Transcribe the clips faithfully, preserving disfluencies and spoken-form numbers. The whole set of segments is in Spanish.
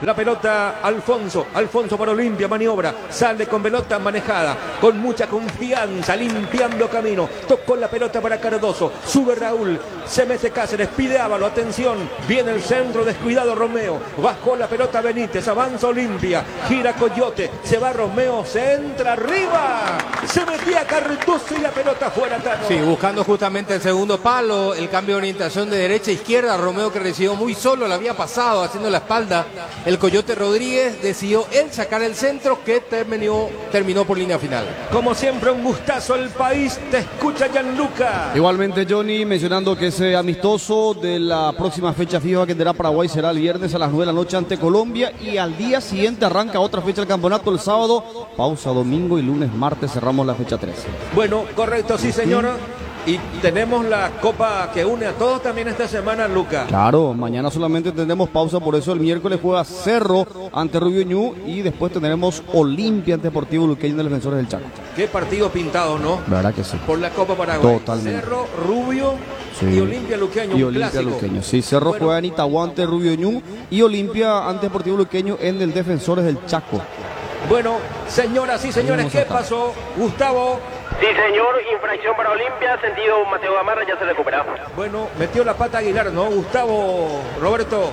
la pelota Alfonso, Alfonso para Olimpia, maniobra, sale con pelota manejada, con mucha confianza, limpiando camino, tocó la pelota para Cardoso, sube Raúl, se mete Cáceres, pide Ávalo, atención, viene el centro, descuidado Romeo, bajó la pelota Benítez, avanza Olimpia, gira Coyote, se va Romeo, se entra arriba, se metía Cardoso y la pelota fuera, Tano. Sí, buscando justamente el segundo palo, el cambio de orientación de derecha a izquierda, Romeo que recibió muy solo, la había pasado haciendo la espalda, el Coyote Rodríguez decidió él sacar el centro que terminó, terminó por línea final. Como siempre, un gustazo, el país te escucha, Gianluca. Igualmente, Johnny, mencionando que ese amistoso de la próxima fecha FIFA que tendrá Paraguay será el viernes a las nueve de la noche ante Colombia y al día siguiente arranca otra fecha del campeonato el sábado, pausa domingo y lunes, martes cerramos la fecha trece. Bueno, correcto, sí señor. Y tenemos la copa que une a todos también esta semana, Luca. Claro, mañana solamente tendremos pausa, por eso el miércoles juega Cerro ante Rubio Ñu y después tendremos Olimpia ante Deportivo Luqueño de los Defensores del Chaco. Qué partido pintado, ¿no? La verdad que sí. Por la Copa Paraguay. Totalmente. Cerro, Rubio sí. y Olimpia Luqueño, y un Olimpia clásico. Luqueño. Sí, Cerro bueno. juega en Itagua ante Rubio Ñu y Olimpia ante Deportivo Luqueño en el Defensores del Chaco. Bueno, señoras y señores, ¿qué pasó? Gustavo. Sí, señor, infracción para Olimpia, sentido Mateo Gamarra, ya se recupera. Bueno, metió la pata Aguilar, ¿no? Gustavo, Roberto.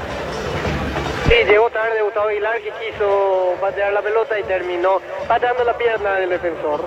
Sí, llegó tarde Gustavo Aguilar, que quiso patear la pelota y terminó pateando la pierna del defensor.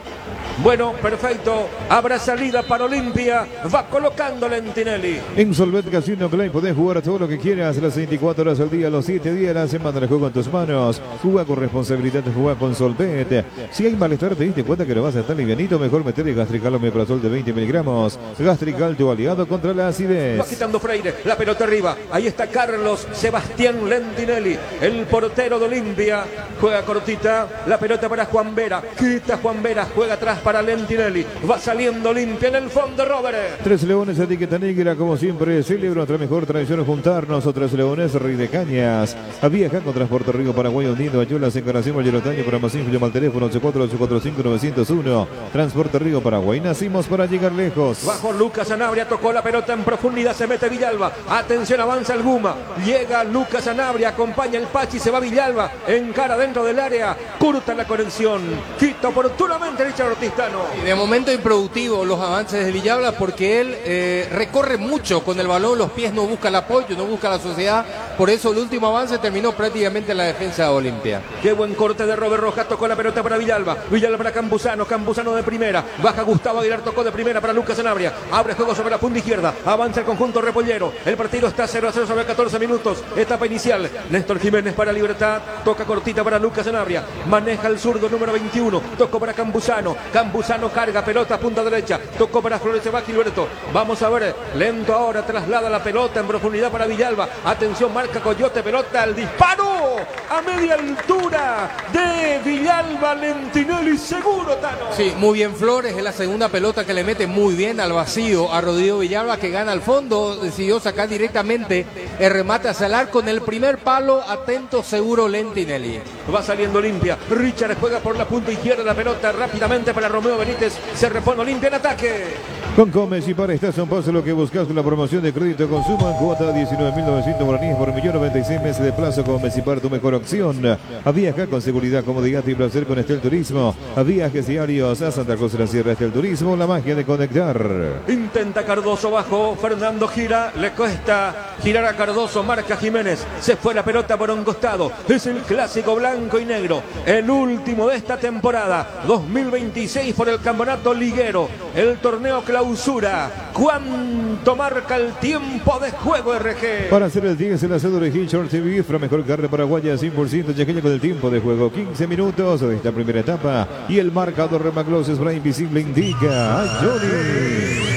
Bueno, perfecto. Habrá salida para Olimpia. Va colocando Lentinelli. En Solvet Casino Play podés jugar a todo lo que quieras las veinticuatro horas al día, los siete días de la semana. El juego en tus manos. Juega con responsabilidad, juega con Solvet. Si hay malestar, te diste cuenta que lo vas a estar livianito, mejor meterle Gastrical Omeprazol de veinte miligramos. Gastrical, tu aliado contra la acidez. Va quitando Freire. La pelota arriba. Ahí está Carlos Sebastián Lentinelli, el portero de Olimpia. Juega cortita. La pelota para Juan Vera. Quita Juan Vera. Juega atrás para Lentinelli. Va saliendo Olimpia en el fondo, Robert. Tres Leones, etiqueta negra, como siempre. Celebra nuestra mejor tradición, juntarnos. Otras Leones, Rey de Cañas. A viajar con Transporte Río Paraguay Unido. Ayulas, Encarnación, Mayerotaño, Programación, llama al teléfono ocho cuatro ocho cuatro cinco nueve cero uno. Transporte Río Paraguay. Nacimos para llegar lejos. Bajo Lucas Sanabria, tocó la pelota en profundidad, se mete Villalba. Atención, avanza el Guma. Llega Lucas Sanabria, acompaña el Pachi, se va Villalba. Encara dentro del área, curta la conexión. Quita oportunamente Richard Ortiz. Y de momento improductivo los avances de Villalba porque él eh, recorre mucho con el balón, los pies no busca el apoyo, no busca la sociedad, por eso el último avance terminó prácticamente en la defensa de Olimpia. Qué buen corte de Robert Rojas, tocó la pelota para Villalba, Villalba para Campuzano, Campuzano de primera, baja Gustavo Aguilar, tocó de primera para Lucas Sanabria, abre juego sobre la punta izquierda, avanza el conjunto repollero, el partido está cero a cero sobre catorce minutos, etapa inicial, Néstor Jiménez para Libertad, toca cortita para Lucas Sanabria, maneja el zurdo número veintiuno, tocó para Campuzano, Campuzano carga, pelota punta derecha, tocó para Flores Sebastián Gilberto, vamos a ver, lento ahora, traslada la pelota en profundidad para Villalba, atención, marca Coyote, pelota al disparo, a media altura de Villalba, Lentinelli, seguro, Tano. Sí, muy bien Flores, es la segunda pelota que le mete muy bien al vacío a Rodrigo Villalba, que gana al fondo, decidió sacar directamente el remate hacia el arco en el primer palo, atento, seguro Lentinelli. Va saliendo Olimpia, Richard juega por la punta izquierda, la pelota rápidamente para Romeo Benítez, se repone Olimpia en ataque. Con Comes y para Estación Pase lo que buscas con la promoción de crédito de consumo en cuota diecinueve mil novecientos guaraníes por millón, noventa y seis meses de plazo. Comes y para tu mejor opción. A viajar con seguridad, comodidad y placer con Estel Turismo. A viajes diarios a Santa Cruz de la Sierra. Estel Turismo, la magia de conectar. Intenta Cardoso bajo, Fernando gira, le cuesta girar a Cardoso, marca Jiménez, se fue la pelota por un costado, es el clásico blanco y negro, el último de esta temporada, dos mil veintiséis por el campeonato liguero, el torneo clausura. ¿Cuánto marca el tiempo de juego, R G? Para hacer el diez en la cédula de Hitchcock T V, la mejor carne paraguaya, cien por ciento yaqueña con el tiempo de juego, quince minutos de esta primera etapa, y el marcador Remagloss Spray Invisible indica a Johnny.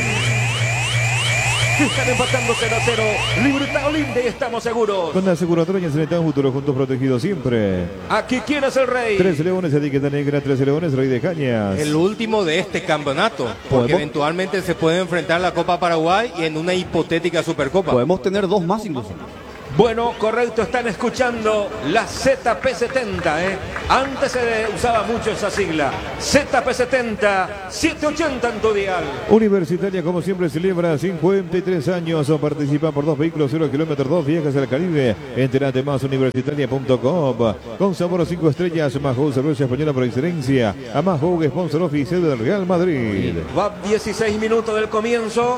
Están empatando cero a cero. Libertad Olimpia, estamos seguros. Con la aseguradora Seletán, futuro juntos protegidos siempre. Aquí, ¿quién es el rey? Tres Leones, etiqueta negra, Tres Leones, Rey de Cañas. El último de este campeonato, porque ¿Podemos? eventualmente se puede enfrentar la Copa Paraguay y en una hipotética Supercopa. Podemos tener dos más incluso. Bueno, correcto, están escuchando la Z P setenta, ¿eh? Antes se usaba mucho esa sigla. Z P setenta, setecientos ochenta en tu dial. Universitaria, como siempre, celebra cincuenta y tres años. O participa por dos vehículos, cero kilómetros, dos viajes al Caribe. Entérate más, universitaria punto com. Con sabor a cinco estrellas, Mahou, cerveza española por excelencia. A Mahou, sponsor oficial del Real Madrid. Va dieciséis minutos del comienzo.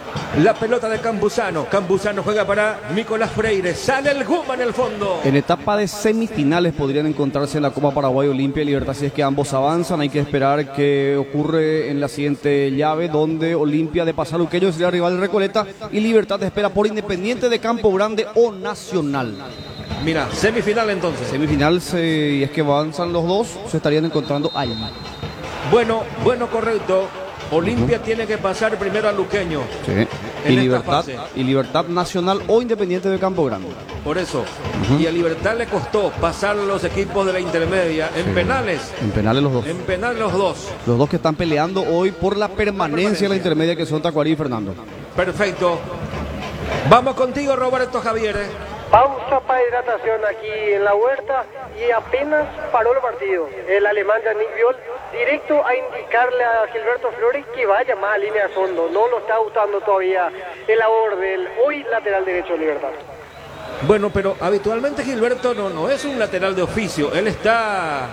La pelota de Campuzano. Campuzano juega para Nicolás Freire. Sale el Guma en el fondo. En etapa de semifinales podrían encontrarse en la Copa Paraguay Olimpia y Libertad si es que ambos avanzan. Hay que esperar qué ocurre en la siguiente llave, donde Olimpia de Pasaluqueño sería rival de Recoleta y Libertad espera por Independiente de Campo Grande o Nacional. Mira, semifinal entonces. Semifinal, se, y es que avanzan los dos, se estarían encontrando ahí. Bueno, bueno, correcto. Olimpia uh-huh. tiene que pasar primero a Luqueño. Sí. Y Libertad, y Libertad Nacional o Independiente de Campo Grande. Por eso. Uh-huh. Y a Libertad le costó pasar los equipos de la intermedia en sí. penales. En penales los dos. En penales los dos. Los dos que están peleando hoy por la permanencia de la intermedia, que son Tacuarí y Fernando. Perfecto. Vamos contigo, Roberto Javier. Pausa para hidratación aquí en la huerta y apenas paró el partido. El alemán Yannick Viol directo a indicarle a Gilberto Flores que vaya más a línea de fondo. No lo está gustando todavía el labor del hoy lateral derecho de Libertad. Bueno, pero habitualmente Gilberto no, no es un lateral de oficio. Él está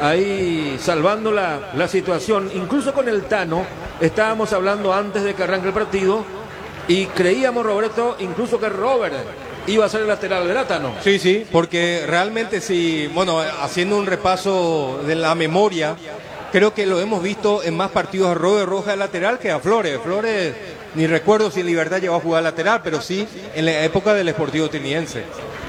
ahí salvando la, la situación. Incluso con el Tano estábamos hablando antes de que arranque el partido y creíamos, Roberto, incluso que Robert iba a ser el lateral del Tano. Sí, sí, porque realmente sí, bueno, haciendo un repaso de la memoria, creo que lo hemos visto en más partidos a Robert Roja de lateral que a Flores. Flores, ni recuerdo si en Libertad llegó a jugar lateral, pero sí en la época del Sportivo Tiniense.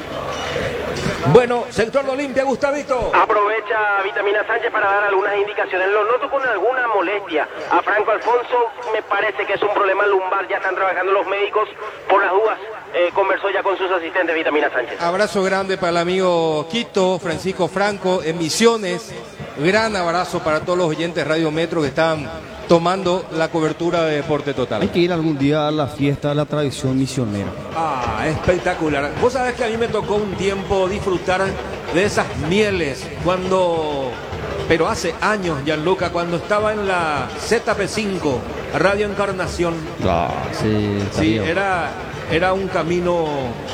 Bueno, sector de Olimpia, Gustavito. Aprovecha Vitamina Sánchez para dar algunas indicaciones. Lo noto con alguna molestia. A Franco Alfonso me parece que es un problema lumbar. Ya están trabajando los médicos por las dudas. Eh, conversó ya con sus asistentes Vitamina Sánchez. Abrazo grande para el amigo Quito, Francisco Franco, en Misiones. Gran abrazo para todos los oyentes Radio Metro que están tomando la cobertura de Deporte Total. Hay que ir algún día a la fiesta de la tradición misionera. Ah, espectacular. Vos sabés que a mí me tocó un tiempo disfrutar de esas mieles cuando, pero hace años, Gianluca, cuando estaba en la Z P cinco, Radio Encarnación. Ah, sí, sí, era, era un camino,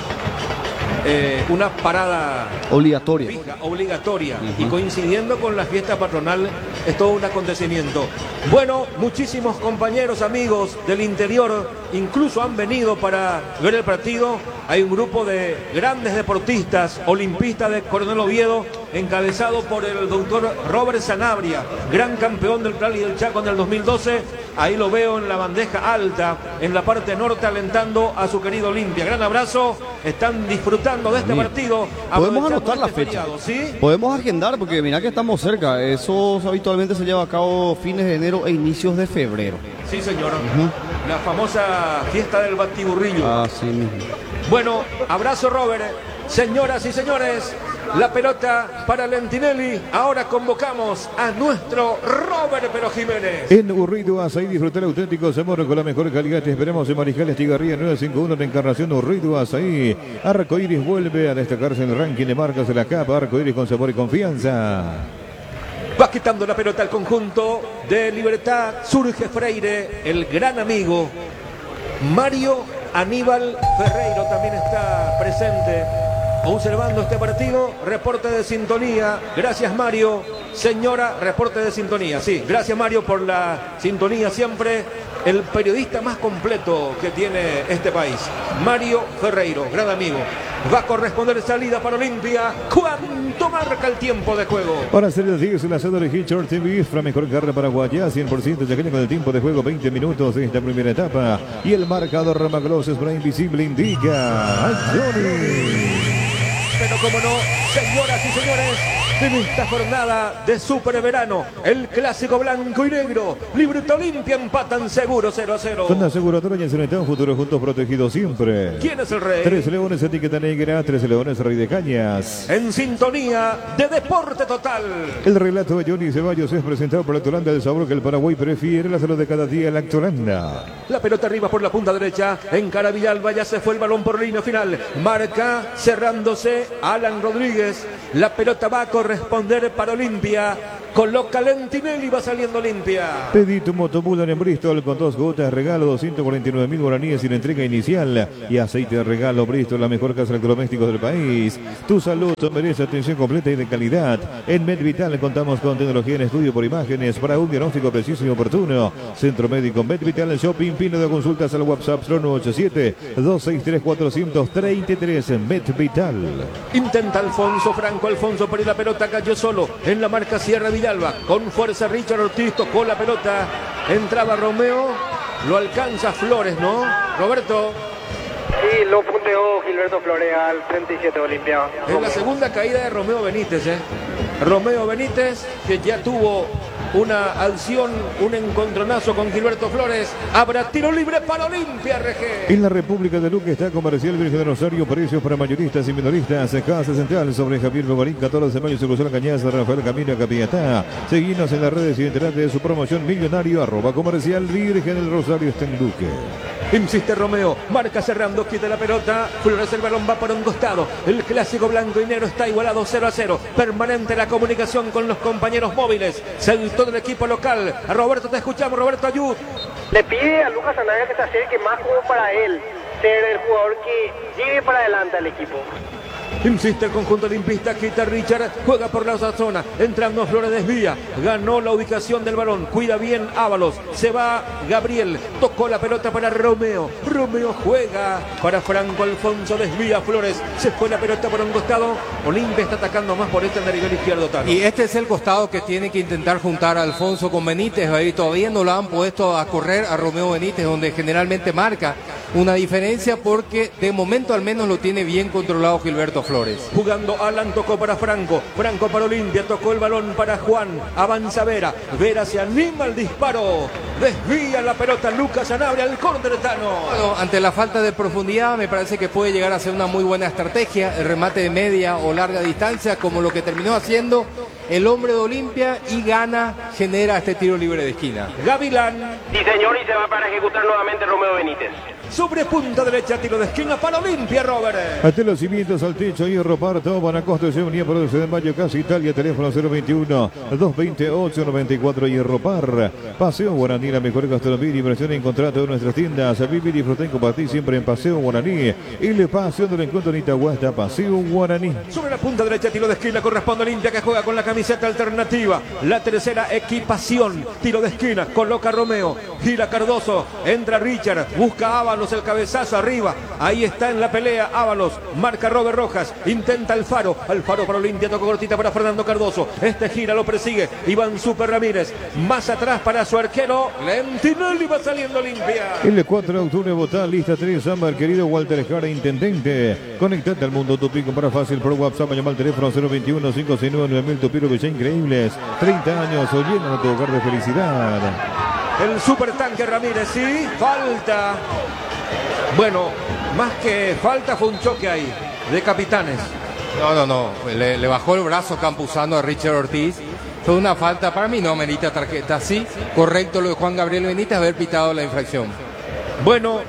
eh, una parada obligatoria. Fija, obligatoria. Uh-huh. Y coincidiendo con la fiesta patronal es todo un acontecimiento. Bueno, muchísimos compañeros, amigos del interior, incluso han venido para ver el partido. Hay un grupo de grandes deportistas, olimpistas de Coronel Oviedo, encabezado por el doctor Robert Sanabria, gran campeón del Rally del Chaco en el dos mil doce. Ahí lo veo en la bandeja alta, en la parte norte, alentando a su querido Olimpia. Gran abrazo, están disfrutando de este Mira, partido. podemos anotar este la fecha, feriado, ¿sí? Podemos agendar, porque mirá que estamos cerca. Eso habitualmente se lleva a cabo fines de enero e inicios de febrero. Sí, señor. Uh-huh. La famosa fiesta del batiburrillo. Así mismo. Bueno, abrazo, Robert. Señoras y señores, la pelota para Lentinelli. Ahora convocamos a nuestro Robert Pero Jiménez. En Urrido Azaí, disfrutar auténtico sabor con la mejor calidad. Te esperamos en Mariscal Estigarribia nueve cinco uno de Encarnación. Urrido Azaí. Arcoiris vuelve a destacarse en el ranking de marcas de la capa. Arcoiris con sabor y confianza. Va quitando la pelota al conjunto de Libertad. Surge Freire, el gran amigo. Mario Aníbal Ferreiro también está presente observando este partido. Reporte de sintonía. Gracias, Mario. Señora, reporte de sintonía. Sí, gracias, Mario, por la sintonía siempre. El periodista más completo que tiene este país. Mario Ferreiro, gran amigo. Va a corresponder salida para Olimpia. ¿Cuánto marca el tiempo de juego? Para hacer el diez, el asado de Hitchard T V, la mejor carrera paraguaya, cien por ciento de con el tiempo de juego, veinte minutos de esta primera etapa. Y el marcador Ramaglos Spray Invisible indica a Johnny. Pero como no, señoras y señores, en esta jornada de super verano. El clásico blanco y negro. Libreta Olimpia empatan seguro cero a cero. Con aseguradora y en un futuro juntos protegidos siempre. ¿Quién es el rey? Tres Leones, etiqueta negra. Tres Leones, Rey de Cañas. En sintonía de Deporte Total. El relato de Johnny Ceballos es presentado por Lactolanda, el sabor que el Paraguay prefiere. La salud de cada día, Lactolanda. La pelota arriba por la punta derecha. En cara Villalba, ya se fue el balón por línea final. Marca cerrándose Alan Rodríguez. La pelota va a corresponder para Olimpia. Coloca Lentinelli, va saliendo limpia. Pedí tu motobulan en Bristol con dos gotas regalo, doscientos cuarenta y nueve mil guaraníes sin entrega inicial. Y aceite de regalo Bristol, la mejor casa de electrodomésticos del país. Tu salud merece atención completa y de calidad. En MedVital contamos con tecnología en estudio por imágenes para un diagnóstico preciso y oportuno. Centro Médico MedVital Shopping, pino de consultas al WhatsApp cero nueve ocho siete, dos seis tres, cuatro tres tres. MedVital. Intenta Alfonso Franco, Alfonso por la pelota cayó solo en la marca Sierra Villalba. Con fuerza Richard Ortiz tocó la pelota. Entraba Romeo. Lo alcanza Flores, ¿no? Roberto. Sí, lo punteó Gilberto Flores al treinta y siete Olimpia. Es la segunda caída de Romeo Benítez, ¿eh? Romeo Benítez, que ya tuvo una acción, un encontronazo con Gilberto Flores. Habrá tiro libre para Olimpia, R G. En la República de Luque está Comercial Virgen de Rosario, precios para mayoristas y minoristas. Casa Central sobre Javier Bogarín, catorce de mayo, Circulación Cañaza, Rafael Camino, Capiatá. Seguinos en las redes y enterate de su promoción millonario, arroba Comercial Virgen del Rosario, está en Luque. Insiste Romeo, marca cerrando, quita la pelota, Flores el balón va por un costado, el clásico blanco y negro está igualado cero a cero, permanente la comunicación con los compañeros móviles, saltó del equipo local, a Roberto te escuchamos, Roberto Ayud. Le pide a Lucas Anaya que se acerque más como para él, ser el jugador que lleve para adelante al equipo. Insiste el conjunto olimpista, quita Richard, juega por la otra zona, entrando Flores, desvía, ganó la ubicación del balón, cuida bien Ábalos, se va Gabriel, tocó la pelota para Romeo, Romeo juega para Franco Alfonso, desvía Flores, se fue la pelota por un costado, Olimpia está atacando más por este nivel izquierdo, Tano. Y este es el costado que tiene que intentar juntar a Alfonso con Benítez, ahí todavía no lo han puesto a correr a Romeo Benítez, donde generalmente marca una diferencia porque de momento al menos lo tiene bien controlado Gilberto Flores. Jugando Alan, tocó para Franco, Franco para Olimpia, tocó el balón para Juan, avanza Vera, Vera se anima al disparo, desvía la pelota Lucas Sanabria al córner Tano. Bueno, ante la falta de profundidad me parece que puede llegar a ser una muy buena estrategia, el remate de media o larga distancia como lo que terminó haciendo el hombre de Olimpia y gana, genera este tiro libre de esquina. Gavilán. Sí señor, y se va para ejecutar nuevamente Romeo Benítez. Sobre punta derecha, tiro de esquina para Olimpia, Robert. Hasta los cimientos al techo, Hierro Parto, Banacosta, se unía por el de mayo, Casa Italia, teléfono cero veintiuno, dos veintiocho, noventa y cuatro, Hierro Par. Paseo Guaraní, la mejor gastronomía y inversión en contrato de nuestras tiendas. Vive y disfruta y compartir siempre en Paseo Guaraní. Y le pasión del encuentro en Itahuasta, Paseo Guaraní. Sobre la punta derecha, tiro de esquina, corresponde a Olimpia que juega con la camiseta alternativa. La tercera equipación, tiro de esquina, coloca Romeo, gira Cardoso, entra Richard, busca Ábalos, el cabezazo arriba, ahí está en la pelea Ábalos, marca Robert Rojas, intenta Alfaro, Alfaro para Olimpia, tocó cortita para Fernando Cardoso, este gira, lo persigue Iván Super Ramírez, más atrás para su arquero, Lentinelli, va saliendo Olimpia. El cuatro de octubre, votá, lista tres, Ámbar, querido Walter Jara, intendente. Conectate al mundo Tupico para fácil por WhatsApp, llama al teléfono cero veintiuno, cinco seis nueve, nueve mil, Tupiro, que ya increíbles, treinta años, oyendo a tu hogar de felicidad. El super tanque Ramírez, sí, falta. Bueno, más que falta fue un choque ahí, de capitanes. No, no, no, le, le bajó el brazo Campuzano a Richard Ortiz. Fue una falta, para mí no merita tarjeta, sí, correcto lo de Juan Gabriel Benítez haber pitado la infracción. Bueno,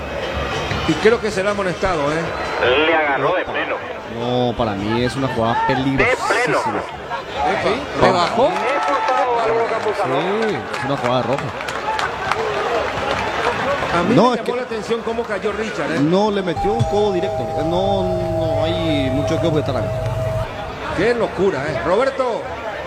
y creo que será amonestado, ¿eh? Le agarró de pleno. No, para mí es una jugada peligrosísima. De pleno. ¿Sí? ¿Le bajó? Sí, es una jugada roja. A mí No, me es llamó que- la atención cómo cayó Richard, ¿eh? No, le metió un codo directo. No, no hay mucho que objetar acá. Qué locura, ¿eh? Roberto.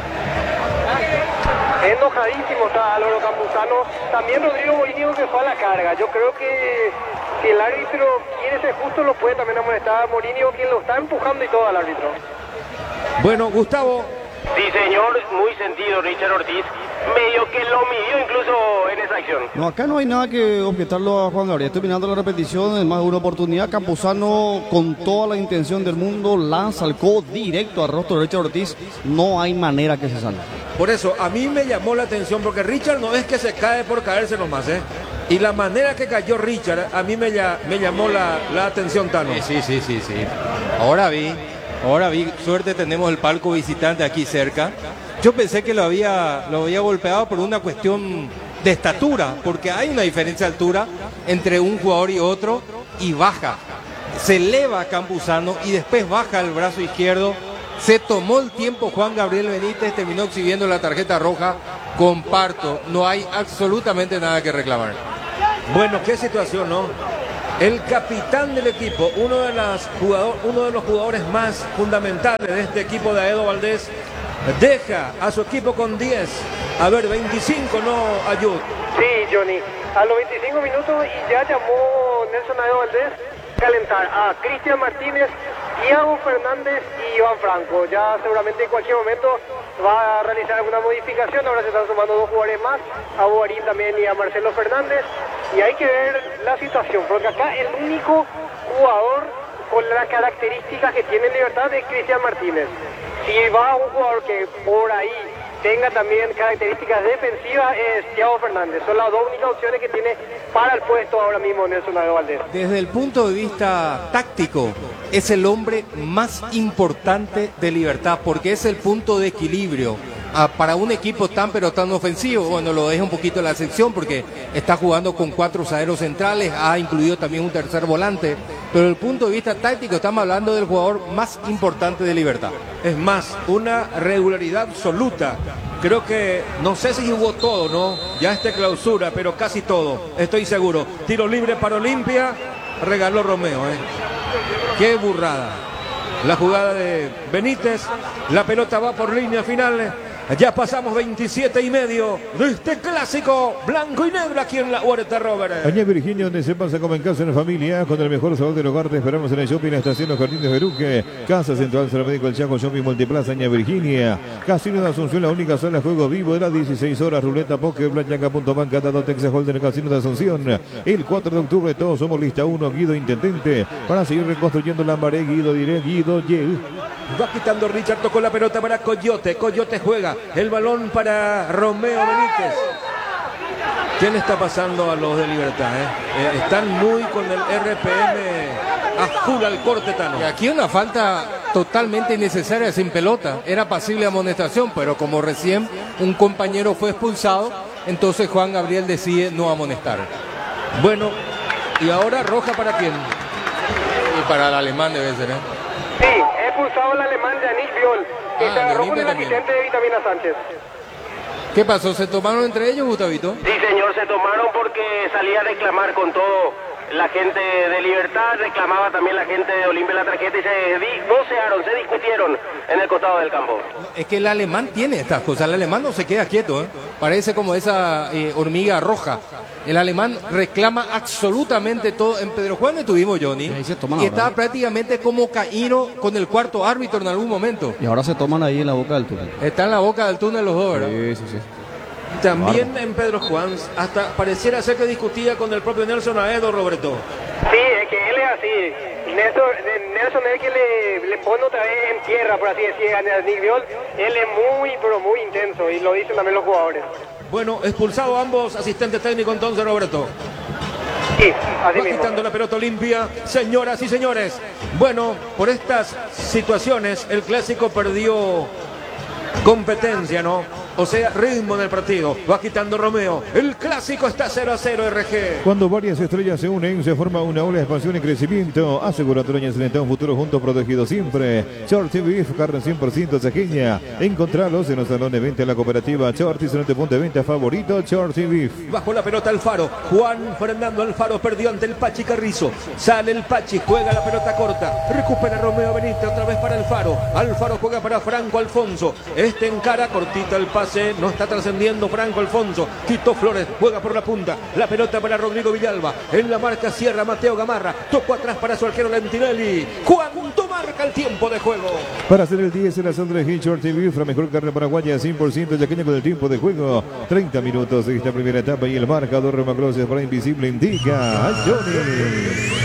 Enojadísimo está Álvaro Campuzano. También Rodrigo Morínigo que fue a la carga. Yo creo que si el árbitro quiere ser justo lo puede también amonestar a Morínigo, quien lo está empujando y todo al árbitro. Bueno, Gustavo, Sí, señor, muy sentido Richard Ortiz. Medio que lo midió incluso en esa acción. No, acá no hay nada que objetarlo a Juan Gabriel. Estoy mirando la repetición, en más de una oportunidad. Campuzano, con toda la intención del mundo, lanza el codo directo al rostro de Richard Ortiz. No hay manera que se salga. Por eso, a mí me llamó la atención, porque Richard no es que se cae por caerse nomás, ¿eh? Y la manera que cayó Richard, a mí me, ya, me llamó la, la atención, Tano. Sí, sí, sí, sí. Ahora vi, ahora vi, suerte tenemos el palco visitante aquí cerca. Yo pensé que lo había, lo había golpeado por una cuestión de estatura, porque hay una diferencia de altura entre un jugador y otro, y baja. Se eleva a Campuzano y después baja el brazo izquierdo. Se tomó el tiempo Juan Gabriel Benítez, terminó exhibiendo la tarjeta roja. Comparto, no hay absolutamente nada que reclamar. Bueno, qué situación, ¿no? El capitán del equipo, uno de, las jugador, uno de los jugadores más fundamentales de este equipo de Aedo Valdés, deja a su equipo con diez. A ver, veinticinco, ¿no, Ayud? Sí, Johnny. A los veinticinco minutos y ya llamó Nelson Aedo Valdés calentar a Cristian Martínez, Thiago Fernández y Iván Franco. Ya seguramente en cualquier momento va a realizar alguna modificación. Ahora se están sumando dos jugadores más, a Boarín también y a Marcelo Fernández. Y hay que ver la situación, porque acá el único jugador con las características que tiene Libertad es Cristian Martínez. Si va un jugador que por ahí tenga también características defensivas, es Thiago Fernández. Son las dos únicas opciones que tiene para el puesto ahora mismo Nelson Aedo Valdés. Desde el punto de vista táctico, es el hombre más importante de Libertad, porque es el punto de equilibrio. Ah, para un equipo tan pero tan ofensivo, bueno, lo deja un poquito la sección porque está jugando con cuatro zagueros centrales, ha incluido también un tercer volante, pero desde el punto de vista táctico estamos hablando del jugador más importante de Libertad. Es más, una regularidad absoluta. Creo que, no sé si jugó todo, ¿no? Ya esta clausura, pero casi todo, estoy seguro. Tiro libre para Olimpia, regaló Romeo, ¿eh? Qué burrada. La jugada de Benítez, la pelota va por línea final. Ya pasamos veintisiete y medio de este clásico blanco y negro aquí en la Huerta, Robert. Añá Virginia, donde se pasa como en casa en familia, con el mejor sabor del hogar. Te esperamos en el shopping, la estación Los Jardines Beruque, Casa Central, Centro Médico El Chaco, Shopping Multiplaza, Añá Virginia, Casino de Asunción, la única sala de juego vivo de las dieciséis horas, ruleta, póker, blackjack, punto banca, dado Texas Hold'em, el Casino de Asunción. El cuatro de octubre, todos somos lista uno, Guido Intendente, para seguir reconstruyendo Lambaré, Guido Diré, Guido Yel. Va quitando Richard, tocó la pelota para Coyote, Coyote juega el balón para Romeo Benítez. ¿Qué le está pasando a los de Libertad? Eh? Eh, están muy con el R P M a full al corte, Tano. Y aquí una falta totalmente innecesaria, sin pelota. Era pasible de amonestación, pero como recién un compañero fue expulsado, entonces Juan Gabriel decide no amonestar. Bueno, y ahora roja para quién? Y para el alemán debe ser, ¿eh? Sí, he expulsado al alemán Yannick Viol, que Ah, se agarró Yannick con el también. asistente de Vitamina Sánchez. ¿Qué pasó? ¿Se tomaron entre ellos, Gustavito? Sí, señor, se tomaron porque salía a reclamar con todo la gente de Libertad, reclamaba también la gente de Olimpia la tarjeta y se di- vocearon, se discutieron en el costado del campo. Es que el alemán tiene estas cosas, el alemán no se queda quieto, ¿eh? Parece como esa eh, hormiga roja. El alemán reclama absolutamente todo. En Pedro Juan estuvimos, Johnny, ahí se toman y ahora, estaba ¿eh? prácticamente como Caíno con el cuarto árbitro en algún momento. Y ahora se toman ahí en la boca del túnel. Está en la boca del túnel los dos, ¿verdad? Sí, sí, sí. También en Pedro Juan, hasta pareciera ser que discutía con el propio Nelson Aedo, Roberto. Sí, es que él es así. Nelson, Nelson es el que le, le pone otra vez en tierra, por así decir, a Yannick Viol. Él es muy, pero muy intenso y lo dicen también los jugadores. Bueno, expulsado ambos asistentes técnicos entonces, Roberto. Sí, así Va mismo. quitando la pelota limpia, señoras y señores. Bueno, por estas situaciones, el clásico perdió competencia, ¿no? O sea, ritmo en el partido. Va quitando Romeo. El clásico está cero a cero, R G. Cuando varias estrellas se unen, se forma una ola de expansión y crecimiento. Aseguratoria Excelente, un futuro juntos protegido siempre. Shorty Beef, carne cien por ciento cejeña. Encontralos en los salones de venta de la cooperativa Shorty, en tu punto de venta favorito, Shorty Beef. Bajo la pelota Alfaro. Juan Fernando Alfaro perdió ante el Pachi Carrizo. Sale el Pachi, juega la pelota corta. Recupera Romeo Benítez otra vez para Alfaro. Alfaro juega para Franco Alfonso. Este encara, cortita el pase. No está trascendiendo Franco Alfonso. Quito Flores, juega por la punta. La pelota para Rodrigo Villalba. En la marca cierra Mateo Gamarra. Tocó atrás para su arquero Lentinelli. ¿Cuánto marca marca el tiempo de juego. Para hacer el diez en la zona de Hitchcock T V, la mejor carne paraguaya, cien por ciento yaqueña con el tiempo de juego. treinta minutos de esta primera etapa y el marcador Remacroces para Invisible indica a Johnny.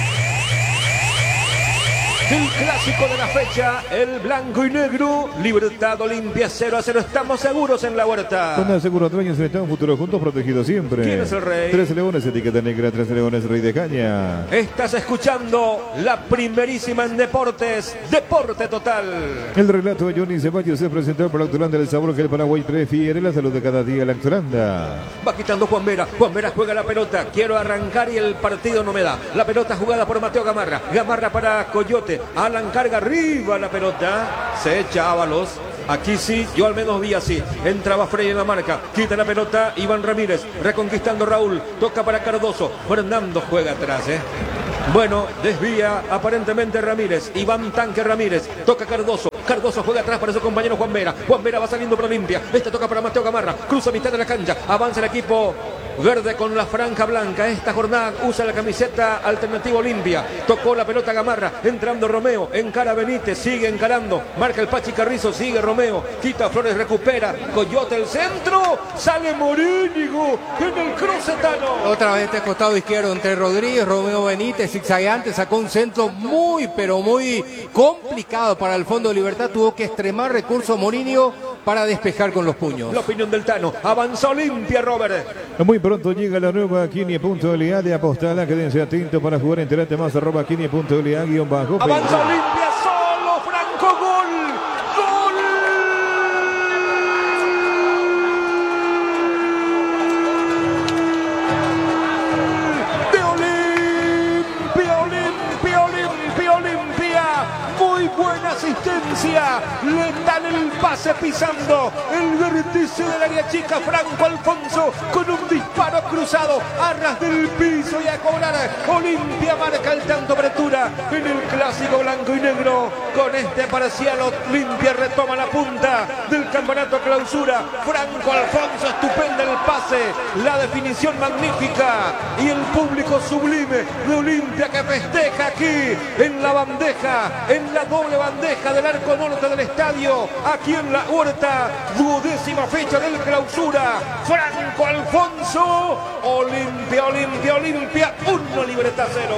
El clásico de la fecha, el blanco y negro, Libertad Olimpia cero a cero. Estamos seguros en la huerta. Con el seguro dueños en un futuro juntos, protegidos siempre. ¿Quién es el rey? Tres leones, etiqueta negra, tres leones, rey de caña. Estás escuchando la primerísima en deportes, Deporte Total. El relato de Johnny Ceballos se presentó por Lactolanda, el sabor que el Paraguay prefiere, la salud de cada día, Lactolanda. Va quitando Juan Vera, Juan Vera juega la pelota, quiero arrancar y el partido no me da. La pelota jugada por Mateo Gamarra, Gamarra para Coyote. Alan carga arriba la pelota, se echa Ábalos. Aquí sí, yo al menos vi así. Entraba Frey en la marca, quita la pelota Iván Ramírez, reconquistando Raúl, toca para Cardoso. Fernando juega atrás, eh. Bueno, desvía aparentemente Ramírez, Iván Tanque Ramírez, toca Cardoso. Cardoso juega atrás para su compañero Juan Vera. Juan Vera va saliendo para Olimpia. Este toca para Mateo Gamarra. Cruza mitad de la cancha. Avanza el equipo verde con la franja blanca. Esta jornada usa la camiseta alternativa Olimpia. Tocó la pelota Gamarra. Entrando Romeo. Encara Benítez. Sigue encarando. Marca el Pachi Carrizo. Sigue Romeo. Quita Flores. Recupera. Coyote el centro. Sale Morínigo en el crucetano. Otra vez este costado izquierdo entre Rodríguez, Romeo Benítez, zigzagueante. Sacó un centro muy, pero muy complicado para el Fondo de Libertad. Tuvo que extremar recurso Morínigo para despejar con los puños. La opinión del Tano. Avanza Olimpia, Robert. Muy pronto llega la nueva Kini punto L A de Apostala. Quédense atentos para jugar. Enterate más arroba Kini punto L A guión bajo. Avanza Olimpia, solo Franco, gol. Gol de Olimpia, Olimpia, Olimpia, Olimpia. Muy buena asistencia. Le dan el pase pisando el vértice del área chica. Franco Alfonso con un disparo cruzado a ras del piso y a cobrar. Olimpia marca el tanto apertura en el clásico blanco y negro. Con este parcial Olimpia retoma la punta del campeonato clausura. Franco Alfonso, estupenda el pase, la definición magnífica y el público sublime de Olimpia que festeja aquí en la bandeja, en la doble bandeja del arco norte del estadio, aquí en la huerta, duodécima fecha del clausura. Franco Alfonso, Olimpia, Olimpia, Olimpia, uno Libertad cero.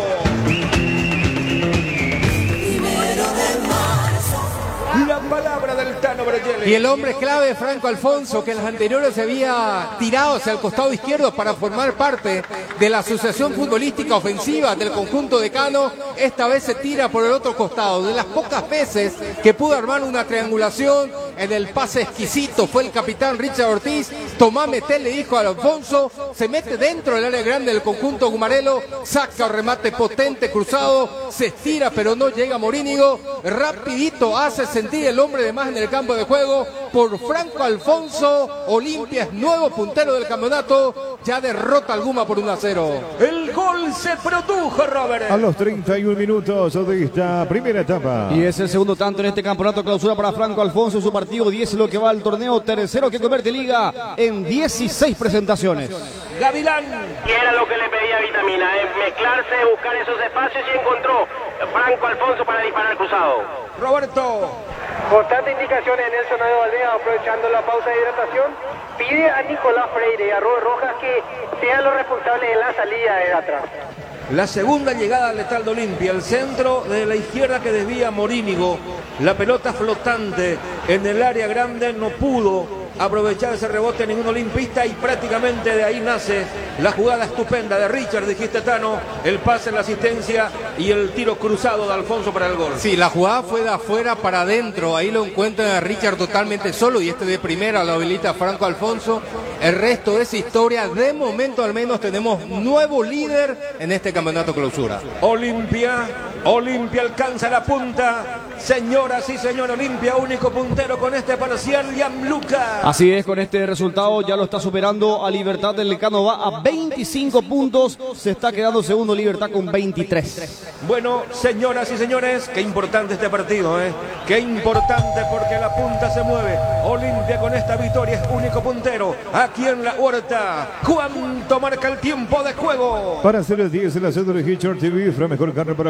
La palabra del Tano Brayele. Y el hombre clave, Franco Alfonso, que en las anteriores se había tirado hacia el costado izquierdo para formar parte de la asociación futbolística ofensiva del conjunto de Cano, esta vez se tira por el otro costado. De las pocas veces que pudo armar una triangulación en el pase exquisito fue el capitán Richard Ortiz. Tomá, meté, le dijo a Alfonso, se mete dentro del área grande del conjunto gumarelo, saca remate potente, cruzado, se estira pero no llega Morínigo, rapidito hace sentir el hombre de más en el campo de juego por Franco Alfonso. Olimpia es nuevo puntero del campeonato, ya derrota al Guma por uno a cero. El gol se produjo, Robert. A los treinta y un minutos de esta primera etapa. Y es el segundo tanto en este campeonato clausura para Franco Alfonso. Su partido diez lo que va al torneo, tercero que convierte Liga en dieciséis presentaciones. Gavilán. Y era lo que le pedía Vitamina, eh, mezclarse, buscar esos espacios y encontró Franco Alfonso para disparar cruzado. Roberto. Constante indicación de Nelson Ayo Valdea, aprovechando la pausa de hidratación, pide a Nicolás Freire y a Robert Rojas que sean los responsables en la salida de atrás. La segunda llegada letal de Olimpia, el centro de la izquierda que desvía Morínigo, la pelota flotante en el área grande, no pudo aprovechar ese rebote ningún olimpista y prácticamente de ahí nace la jugada estupenda de Richard, dijiste Tano, el pase, la asistencia y el tiro cruzado de Alfonso para el gol. Sí, la jugada fue de afuera para adentro, ahí lo encuentran a Richard totalmente solo y este de primera lo habilita Franco Alfonso. El resto es historia, de momento al menos tenemos nuevo líder en este campeonato clausura. Olimpia, Olimpia alcanza la punta, señoras y señores, Olimpia único puntero con este parcial, Gianluca. Así es, con este resultado ya lo está superando a Libertad del Lecano, va a veinticinco puntos, se está quedando segundo Libertad con veintitrés. Bueno, señoras y señores, qué importante este partido, ¿eh? Qué importante porque la punta se mueve. Olimpia con esta victoria es único puntero aquí en la huerta. ¿Cuánto marca el tiempo de juego? Para hacer el diez en la cédula de Hitchcock T V, la mejor carne paraguaya,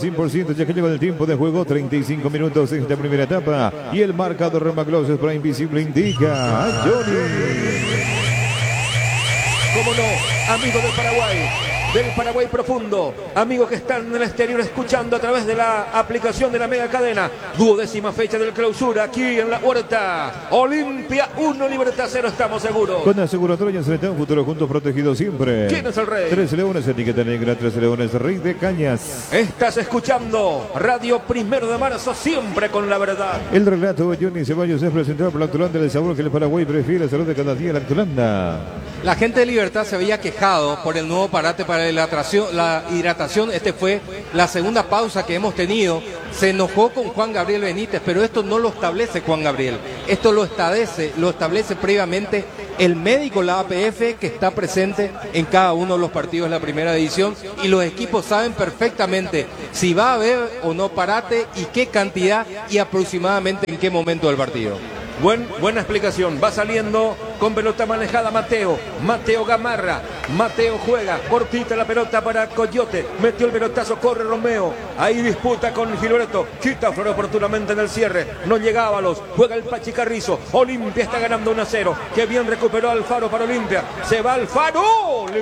cien por ciento, ya que llega el tiempo de juego, treinta y cinco minutos en esta primera etapa. Y el marcador Remacloses para Invisible indica a Johnny. ¿Cómo no? Amigos del Paraguay, del Paraguay profundo, amigos que están en el exterior escuchando a través de la aplicación de la mega cadena. Duodécima fecha del clausura aquí en la Huerta. Olimpia uno, Libertad cero, estamos seguros. Con aseguratoria enfrentado un futuro juntos protegidos siempre. ¿Quién es el rey? Tres Leones, etiqueta negra, Tres Leones, Rey de Cañas. Estás escuchando Radio Primero de Marzo, siempre con la verdad. El relato de Johnny Ceballos es presentado por la Lactolanda del sabor que el Paraguay prefiere, la salud de cada día, la Lactolanda. La gente de Libertad se había quejado por el nuevo parate para la hidratación, la hidratación. Este fue la segunda pausa que hemos tenido. Se enojó con Juan Gabriel Benítez, pero esto no lo establece Juan Gabriel. Esto lo establece, lo establece previamente el médico, la A P F, que está presente en cada uno de los partidos de la primera división. Y los equipos saben perfectamente si va a haber o no parate y qué cantidad y aproximadamente en qué momento del partido. Buen, buena explicación. Va saliendo con pelota manejada Mateo. Mateo Gamarra. Mateo juega. Cortita la pelota para Coyote. Metió el pelotazo. Corre Romeo. Ahí disputa con Gilberto. Quita Flor oportunamente en el cierre. No llega Ábalos. Juega el Pachi Carrizo. Olimpia está ganando uno a cero. Que bien recuperó Alfaro para Olimpia. Se va Alfaro. Le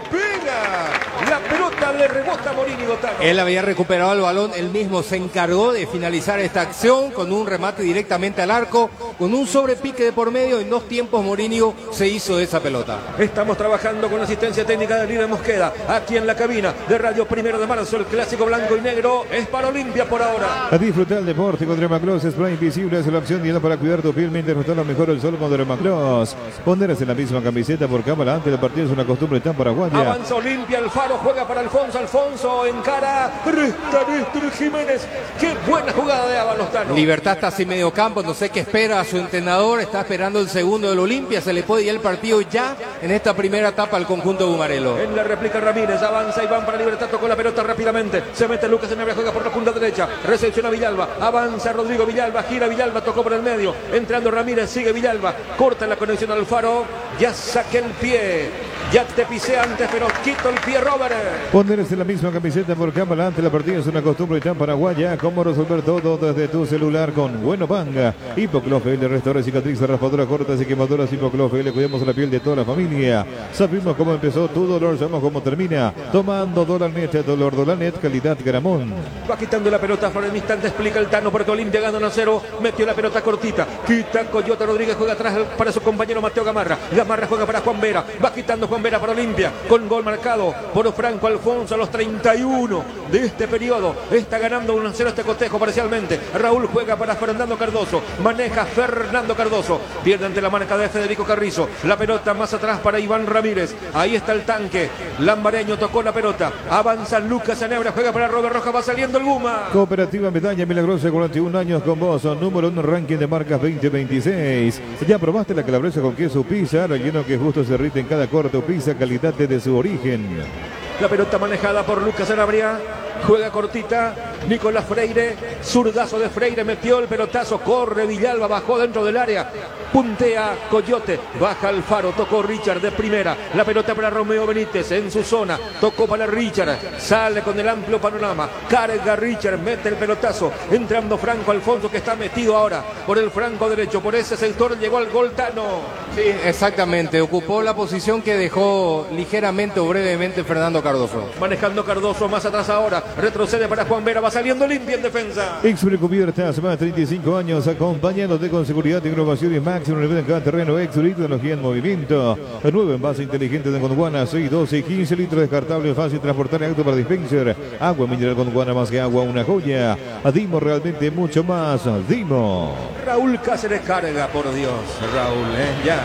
pega. La pelota le rebota a Morini Gotano. Él había recuperado el balón. Él mismo se encargó de finalizar esta acción con un remate directamente al arco. Con un sobrepique de por medio. En dos tiempos Morínigo se hizo esa pelota. Estamos trabajando con asistencia técnica de Lina Mosqueda. Aquí en la cabina de Radio Primero de Marzo. El clásico blanco y negro es para Olimpia por ahora. A disfrutar el deporte con Remacloses Spray Invisible es la opción ideal para cuidar tu piel mientras disfrutar lo mejor el sol con Remaclos. Ponerse en la misma camiseta por cámara antes del partido es una costumbre tan paraguaya. Avanza Olimpia, Alfaro juega para Alfonso. Alfonso encara. Resta Néstor Jiménez. Qué buena jugada de Ábalos, Tano. Libertad está sin medio campo. No sé qué espera a su entrenador. Está esperando el segundo del Olimpia. Se le puede ir el partido ya en esta primera etapa al conjunto Bumarelo. En la réplica Ramírez avanza y van para Libertad. Tocó la pelota rápidamente. Se mete Lucas en juega por la punta derecha. Recepciona Villalba. Avanza Rodrigo Villalba. Gira Villalba. Tocó por el medio. Entrando Ramírez. Sigue Villalba. Corta la conexión al Alfaro. Ya saqué el pie. Ya te pisé antes, pero quito el pie, Robert. Ponerse la misma camiseta por cámara ante la partida es una costumbre tan paraguaya. ¿Cómo resolver todo desde tu celular con Bueno Panga? Hipoclofe L, restaura cicatrices, raspaduras cortas y quemaduras. Hipoclofe L, cuidamos la piel de toda la familia. Sabemos cómo empezó tu dolor, sabemos cómo termina. Tomando Dolanet, dolor Dolanet, calidad Gramón. Va quitando la pelota por el instante, explica el Tano, porque Olimpia gana uno a cero. Metió la pelota cortita. Quita Coyote Rodríguez, juega atrás para su compañero Mateo Gamarra. Gamarra juega para Juan Vera. Va quitando Juan Vera para Olimpia, con gol marcado por Franco Alfonso a los treinta y uno de este periodo. Está ganando uno a cero este cotejo parcialmente. Raúl juega para Fernando Cardoso, maneja Fernando Cardoso, pierde ante la marca de Federico Carrizo. La pelota más atrás para Iván Ramírez. Ahí está el tanque. Lambareño tocó la pelota. Avanza Lucas Anebra, juega para Robert Rojas, va saliendo el Guma. Cooperativa Medalla Milagrosa, cuarenta y un años con vos, número uno ranking de marcas veinte veintiséis. ¿Ya probaste la calabresa con queso pizza? Relleno que justo se derrite en cada corte o pizza, calidad de su origen. La pelota manejada por Lucas Sanabria. Juega cortita. Nicolás Freire. Zurdazo de Freire. Metió el pelotazo. Corre Villalba. Bajó dentro del área. Puntea Coyote. Baja Alfaro. Tocó Richard de primera. La pelota para Romeo Benítez en su zona. Tocó para Richard. Sale con el amplio panorama. Carga Richard. Mete el pelotazo. Entrando Franco Alfonso, que está metido ahora por el flanco derecho. Por ese sector llegó al gol Tano. Sí, exactamente. Ocupó la posición que dejó ligeramente o brevemente Fernando Cardoso. Manejando Cardoso más atrás ahora. Retrocede para Juan Vera. Va saliendo limpia en defensa. Exprecubiertas, más de treinta y cinco años acompañándote con seguridad, innovación y máximo nivel en cada terreno. Exurit, tecnología en movimiento. El nuevo envase inteligente de Gondwana, seis, doce y quince litros descartable, fácil transportar en auto para dispenser. Agua mineral Gondwana, más que agua, una joya. Dimo realmente mucho más. Dimo. Raúl Cáceres carga, por Dios, Raúl, ¿eh? Ya,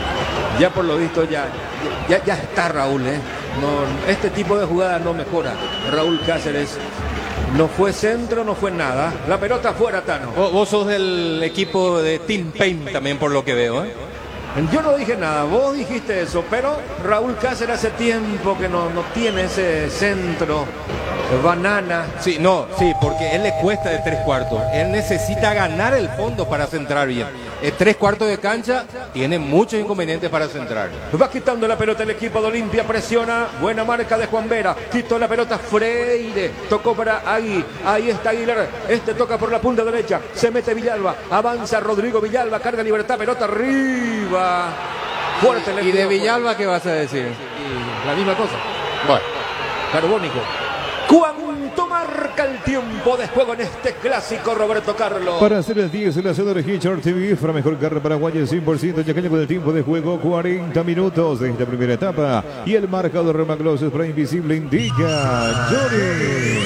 ya por lo visto ya, ya, ya está Raúl, ¿eh? No, este tipo de jugada no mejora. Raúl Cáceres no fue centro, no fue nada. La pelota fuera, Tano. Vos, vos sos del equipo de Team Pain también, por lo que veo, ¿eh? Yo no dije nada, vos dijiste eso, pero Raúl Cáceres hace tiempo que no, no tiene ese centro, banana. Sí, no, sí, porque él le cuesta de tres cuartos. Él necesita ganar el fondo para centrar bien. El tres cuartos de cancha tiene muchos inconvenientes para centrar. Va quitando la pelota el equipo de Olimpia, presiona, buena marca de Juan Vera, quitó la pelota Freire, tocó para Agui, ahí está Aguilar, este toca por la punta derecha, se mete Villalba, avanza Rodrigo Villalba, carga Libertad, pelota arriba, fuerte. ¿Y de Villalba qué vas a decir? Y la misma cosa. Bueno, carbónico. ¿Cuánto marca el tiempo de juego en este clásico, Roberto Carlos? Para hacer el diez, el hacedor Hitchard T V, para mejor carne paraguaya, cien por ciento yacaña con el tiempo de juego, cuarenta minutos de esta primera etapa. Y el marcador Remaglosos para Invisible indica Johnny.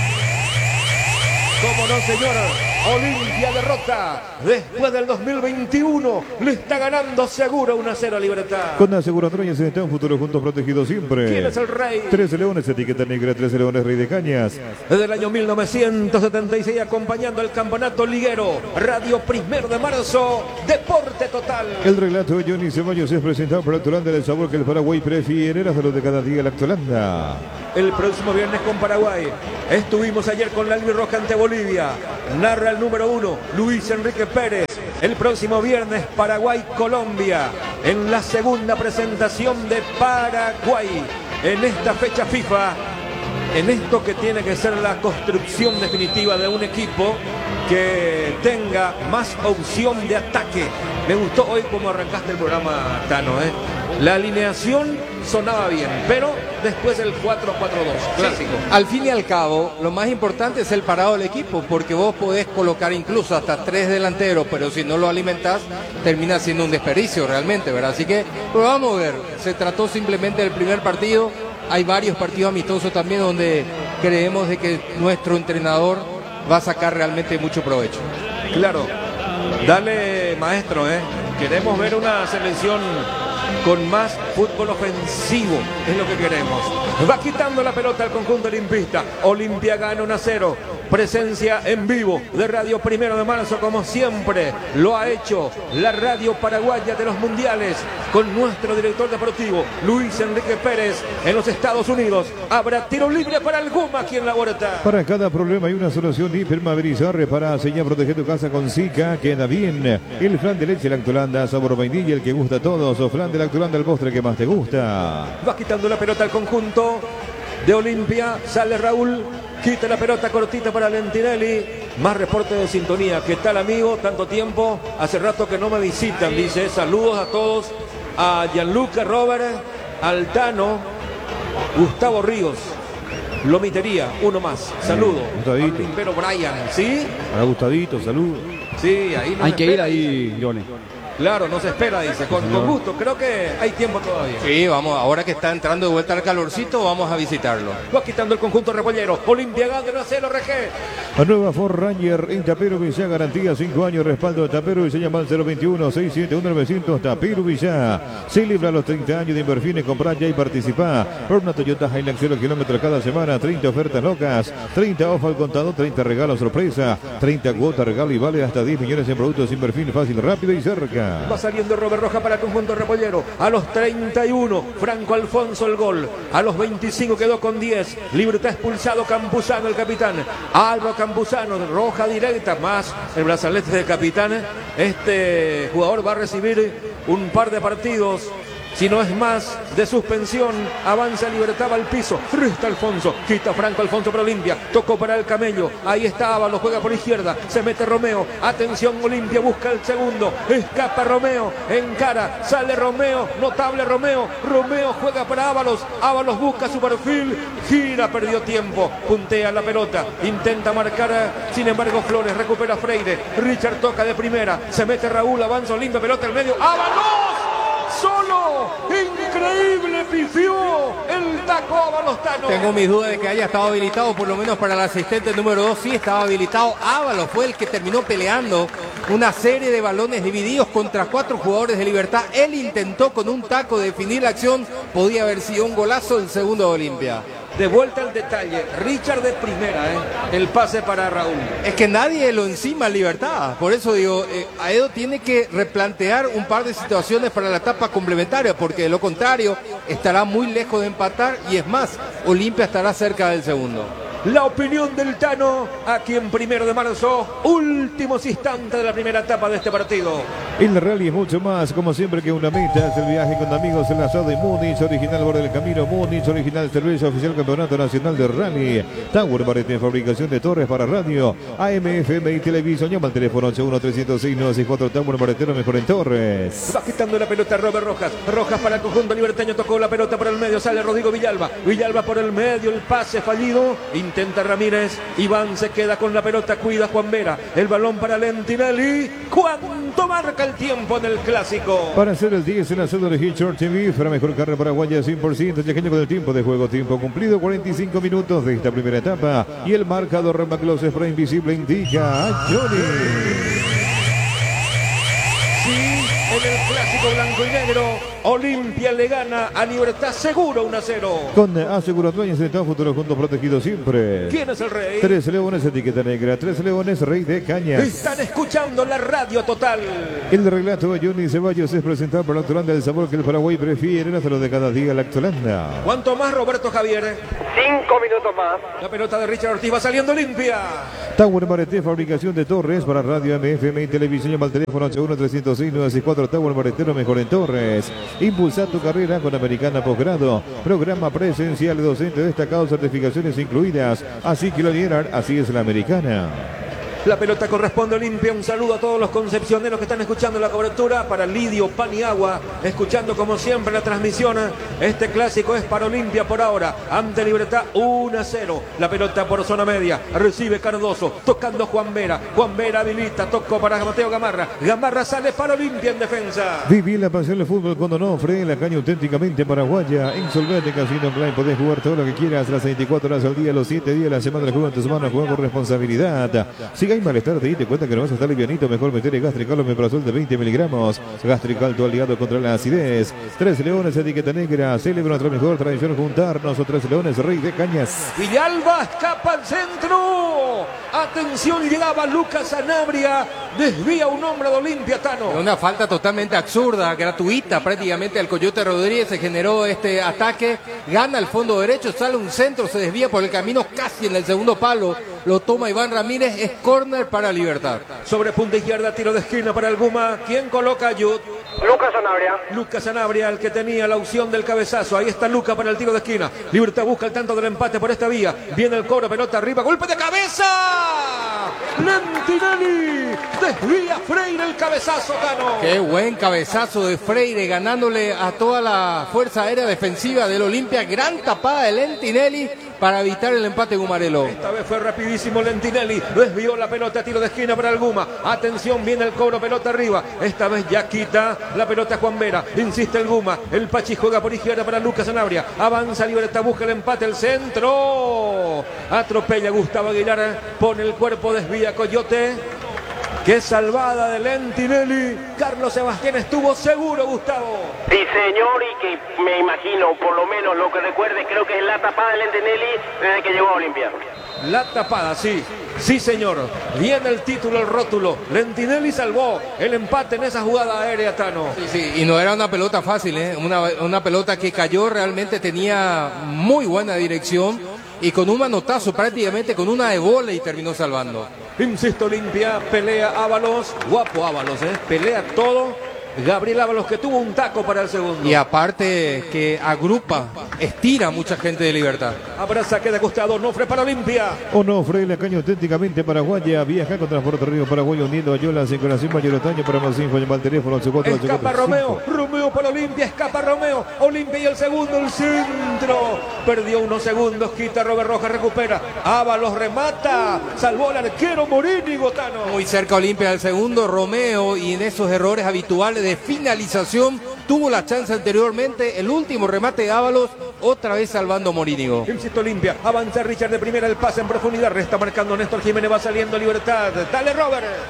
¿Cómo no, señor? Olimpia derrota. Después del dos mil veintiuno le está ganando seguro uno a cero a Libertad. Con aseguradora se está un futuro juntos protegidos siempre. ¿Quién es el rey? trece Leones, etiqueta negra, trece Leones, Rey de Cañas. Desde el año mil novecientos setenta y seis acompañando el campeonato liguero. Radio Primero de Marzo, Deporte Total. El relato de Johnny Ceballos es presentado por Lactolanda, el sabor que el Paraguay prefiere. La salud de cada día, Lactolanda. El próximo viernes con Paraguay. Estuvimos ayer con la albirroja ante Bolivia. Narra el número uno, Luis Enrique Pérez. El próximo viernes, Paraguay-Colombia. En la segunda presentación de Paraguay. En esta fecha FIFA. En esto que tiene que ser la construcción definitiva de un equipo que tenga más opción de ataque. Me gustó hoy cómo arrancaste el programa, Tano, ¿eh? La alineación sonaba bien, pero después el cuatro cuatro dos, clásico. Sí, al fin y al cabo, lo más importante es el parado del equipo, porque vos podés colocar incluso hasta tres delanteros, pero si no lo alimentás, termina siendo un desperdicio realmente, ¿verdad? Así que, pero vamos a ver, se trató simplemente del primer partido. Hay varios partidos amistosos también donde creemos de que nuestro entrenador va a sacar realmente mucho provecho. Claro, dale, maestro, ¿eh? Queremos ver una selección con más fútbol ofensivo, es lo que queremos. Va quitando la pelota al conjunto olimpista. Olimpia gana uno a cero. Presencia en vivo de Radio Primero de Marzo, como siempre lo ha hecho la radio paraguaya de los mundiales, con nuestro director deportivo Luis Enrique Pérez en los Estados Unidos. Habrá tiro libre para el Guma aquí en la huerta. Para cada problema hay una solución. Hipermaverizar, repara, señal, protege tu casa con Zika, queda bien. El flan de leche Lactolanda, sabor vainilla, el que gusta a todos. O flan de Lactolanda, el postre que más te gusta. Va quitando la pelota al conjunto de Olimpia, sale Raúl, quita la pelota cortita para Lentinelli. Más reporte de sintonía. ¿Qué tal, amigo? Tanto tiempo, hace rato que no me visitan, dice. Saludos a todos, a Gianluca Robert, Altano, Gustavo Ríos, Lomitería, uno más. Saludo. Gustavito. Pero Brian, ¿sí? Para Gustavito, saludos. Sí, ahí no Hay se que ir espera. ahí, Johnny. Claro, no se espera, dice. Con, con gusto, creo que hay tiempo todavía. Sí, vamos, ahora que está entrando de vuelta al calorcito, vamos a visitarlo. Va quitando el conjunto repollero. Olimpia gana uno a cero, R G. La nueva Ford Ranger en Tapero Villa, garantía cinco años, respaldo de Tapero y se llama al cero veintiuno, seiscientos setenta y uno, novecientos Tapero Villa. Celebra los treinta años de Inverfines, comprar ya y participar por una Toyota Hilux cero kilómetros cada semana, treinta ofertas locas, treinta off al contado, treinta regalos sorpresa, treinta cuotas regalo y vale hasta diez millones en productos Inverfines, fácil, rápido y cerca. Va saliendo Robert Roja para el conjunto repollero. A los treinta y uno, Franco Alfonso el gol. A los veinticinco quedó con diez. Libertad expulsado Campuzano, el capitán. Álvaro Campuzano, roja directa, más el brazalete de capitán. Este jugador va a recibir un par de partidos, si no es más, de suspensión. Avanza Libertad, va al piso, resta Alfonso, quita Franco Alfonso para Olimpia, tocó para el Camello, ahí está Ábalos, juega por izquierda, se mete Romeo, atención Olimpia, busca el segundo, escapa Romeo, encara, sale Romeo, notable Romeo, Romeo juega para Ábalos, Ábalos busca su perfil, gira, perdió tiempo, puntea la pelota, intenta marcar, sin embargo Flores, recupera Freire, Richard toca de primera, se mete Raúl, avanza Olimpia, pelota al medio, Ábalos. Solo, increíble, pifió el taco Ábalos Tano. Tengo mis dudas de que haya estado habilitado, por lo menos para el asistente número dos, sí estaba habilitado. Ábalos fue el que terminó peleando una serie de balones divididos contra cuatro jugadores de Libertad. Él intentó con un taco definir la acción, podía haber sido un golazo el segundo de Olimpia. De vuelta al detalle. Richard de primera, ¿eh? El pase para Raúl. Es que nadie lo encima a Libertad. Por eso digo, eh, Aedo tiene que replantear un par de situaciones para la etapa complementaria, porque de lo contrario estará muy lejos de empatar y es más, Olimpia estará cerca del segundo. La opinión del Tano aquí en Primero de Marzo, últimos instantes de la primera etapa de este partido. El rally es mucho más, como siempre, que una meta. Es el viaje con amigos en la ciudad de Múnich, original borde del camino Múnich, original cerveza oficial Campeonato Nacional de Rally. Tower Barrete, fabricación de torres para radio, A M, F M y televisión. Llama al teléfono ocho uno tres cero seis nueve seis cuatro. Tower Barretero, mejor en torres. Va quitando la pelota Robert Rojas. Rojas para el conjunto libertaño, tocó la pelota por el medio, sale Rodrigo Villalba. Villalba por el medio, el pase fallido. Intenta Ramírez, Iván se queda con la pelota, cuida Juan Vera, el balón para Lentinelli. ¿Cuánto marca el tiempo en el clásico? Para hacer el diez en la zona de Hitchcock T V, para mejor carrera paraguaya cien por ciento, llegueño con el tiempo de juego, tiempo cumplido, cuarenta y cinco minutos de esta primera etapa, y el marcador Macloses para Invisible indica a Johnny. En el clásico blanco y negro, Olimpia le gana a Libertad seguro uno a cero. Con Aseguro Dueños de todo futuro juntos protegidos siempre. ¿Quién es el rey? Tres Leones, etiqueta negra. Tres Leones, Rey de Cañas. Están escuchando la radio total. El relato de Johnny Ceballos es presentado por Lactolanda, el sabor que el Paraguay prefiere. Hacerlo de cada día, Lactolanda. ¿Cuánto más, Roberto Javier? Cinco minutos más. La pelota de Richard Ortiz va saliendo limpia. Tower Barete, fabricación de torres para radio, M F M y televisión. Llama al teléfono ocho uno tres cero seis nueve seis cuatro. Tower Baretero, mejor en torres. Impulsa tu carrera con Americana Posgrado. Programa presencial de docente destacado, certificaciones incluidas. Así que lo dieran, así es la Americana. La pelota corresponde a Olimpia. Un saludo a todos los concepcioneros que están escuchando la cobertura. Para Lidio Paniagua, escuchando como siempre la transmisión. Este clásico es para Olimpia por ahora. Ante Libertad uno a cero. La pelota por zona media. Recibe Cardoso. Tocando Juan Vera. Juan Vera habilita. Tocó para Mateo Gamarra. Gamarra sale para Olimpia en defensa. Viví la pasión del fútbol con Onofre. La caña auténticamente paraguaya. Insolvente Casino Online. Podés jugar todo lo que quieras. Las veinticuatro horas al día, los siete días de la semana. Juega en tus manos. Juega con responsabilidad. Si hay malestar, te cuenta que no vas a estar livianito, mejor meter el Gastrical o Meprazol de veinte miligramos. Gastrical, tu aliado contra la acidez. Tres Leones, etiqueta negra. Celebra nuestra mejor tradición juntarnos. O Tres Leones, Rey de Cañas. Villalba escapa al centro. Atención, llegaba Lucas Sanabria. Desvía un hombre de Olimpia, Tano. Una falta totalmente absurda, gratuita prácticamente al Coyote Rodríguez. Se generó este ataque. Gana el fondo derecho, sale un centro, se desvía por el camino casi en el segundo palo. Lo toma Iván Ramírez, es córner para Libertad. Sobre punta izquierda, tiro de esquina para el Guma. ¿Quién coloca a Yud? Lucas Sanabria. Lucas Sanabria, el que tenía la opción del cabezazo. Ahí está Lucas para el tiro de esquina. Libertad busca el tanto del empate por esta vía. Viene el cobro, pelota arriba, golpe de cabeza. Lentinelli desvía Freire el cabezazo, Tano. Qué buen cabezazo de Freire, ganándole a toda la fuerza aérea defensiva del Olimpia. Gran tapada de Lentinelli para evitar el empate Gumarelo. Esta vez fue rapidísimo Lentinelli. Desvió la pelota, tiro de esquina para el Guma. Atención, viene el cobro, pelota arriba. Esta vez ya quita la pelota Juan Vera. Insiste el Guma. El Pachi juega por izquierda para Lucas Sanabria. Avanza Libertad, busca el empate, el centro. Atropella Gustavo Aguilar. Pone el cuerpo, desvía Coyote. Qué salvada de Lentinelli. Carlos Sebastián estuvo seguro, Gustavo. Sí, señor, y que me imagino, por lo menos lo que recuerde, creo que es la tapada de Lentinelli desde que llegó a Olimpia. La tapada, sí. Sí, señor. Viene el título, el rótulo. Lentinelli salvó el empate en esa jugada aérea, Tano. Sí, sí, y no era una pelota fácil, ¿eh? Una, una pelota que cayó, realmente tenía muy buena dirección y con un manotazo prácticamente, con una de bola y terminó salvando. Insisto, Olimpia, pelea Ábalos. Guapo Ábalos, ¿eh? Pelea todo. Gabriel Ábalos, que tuvo un taco para el segundo. Y aparte que agrupa, estira a mucha gente de Libertad. Habrá saque de costado, Onofre para Olimpia. Onofre, la caña auténticamente paraguaya. Viaja con Transporte Río Paraguay, uniendo a Yola, circulación mayoritaria. Para más info, llama al teléfono ocho cuatro ocho cuatro. Escapa Romeo, Romeo para Olimpia, escapa Romeo. Olimpia y el segundo, el centro. Perdió unos segundos, quita Robert Rojas, recupera. Ábalos remata, salvó al arquero Morínigo, Tano. Muy cerca Olimpia del segundo, Romeo, y en esos errores habituales de finalización tuvo la chance anteriormente. El último remate de Ábalos, otra vez salvando Morínigo. Insisto, Olimpia, avanza Richard de primera, el pase en profundidad, resta marcando Néstor Jiménez, va saliendo Libertad. Dale, Robert.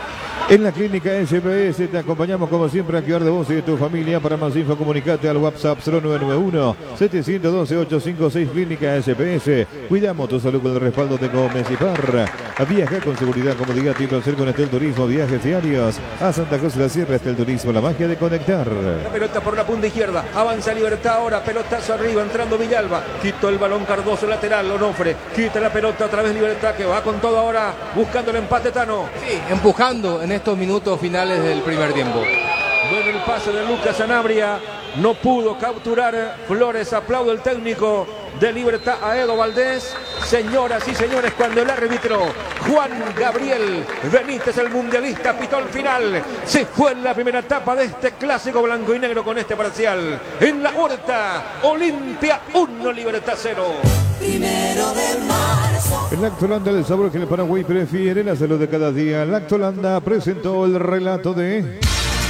En la clínica S P S te acompañamos como siempre a cuidar de vos y de tu familia. Para más info comunicate al WhatsApp cero nueve nueve uno, siete uno dos, ocho cinco seis. Clínica S P S. Cuidamos tu salud con el respaldo de Comecipar. Viaja con seguridad, comodidad y placer con Estel Turismo. Viajes diarios a Santa Cruz de la Sierra. Estel Turismo, la magia de conectar. La pelota por la punta izquierda, avanza Libertad ahora, pelotazo arriba, entrando Villalba, quitó el balón Cardoso, lateral, Onofre, quita la pelota otra vez Libertad, que va con todo ahora, buscando el empate Tano. Sí, empujando en estos minutos finales del primer tiempo. Bueno, el pase de Lucas Sanabria, no pudo capturar Flores, aplaudo el técnico de Libertad a Edo Valdés. Señoras y señores, cuando el árbitro Juan Gabriel Benítez, el mundialista, pitó el final, se fue en la primera etapa de este clásico blanco y negro con este parcial. En la Huerta, Olimpia uno, Libertad cero. Primero de marzo. El Lactolanda, el sabor que el Paraguay prefiere, la salud de cada día. Lactolanda presentó el relato de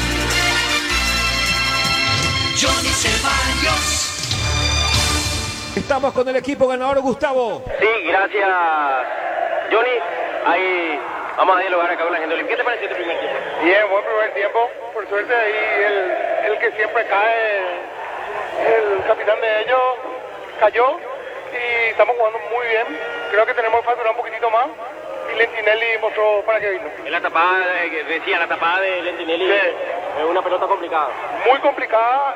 Johnny Ceballos. Estamos con el equipo ganador, Gustavo. Sí, gracias, Johnny. Ahí vamos a dialogar acá con la gente. ¿Qué te pareció tu primer tiempo? Bien, buen primer tiempo. Por suerte ahí el, el que siempre cae, el capitán de ellos, cayó y estamos jugando muy bien. Creo que tenemos que facturar un poquitito más. Y Lentinelli mostró para qué vino. En la tapada, de, decía, la tapada de Lentinelli es sí. Una pelota complicada. Muy complicada